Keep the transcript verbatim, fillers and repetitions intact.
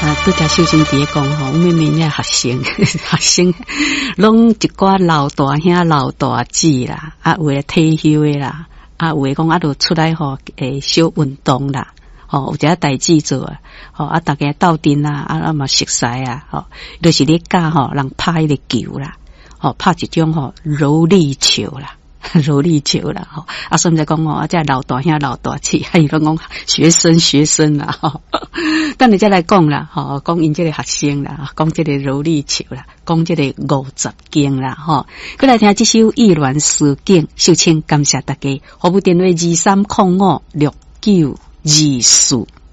啊，拄则秀珍伫咧讲吼，妹妹遐学生学生，拢一寡老大兄老大姐啦，啊有诶退休诶啦，啊有诶讲啊，著出来吼诶小运动啦，吼有一个代志做啊，吼啊大家斗阵啊，啊啊嘛熟悉啊，吼，就是咧教吼人拍迄个球啦，吼拍一种吼柔力球啦。柔力球啦，吼啊，甚至讲吼啊，这老大兄老大姐，还有人讲学生学生啦，吼，等你再来讲啦，吼，讲因这个学生啦，讲这个柔力球啦，讲这个五十斤啦，吼，过来听这首《意乱思境》，秀清感谢大家，服务电话二三零五六九二四。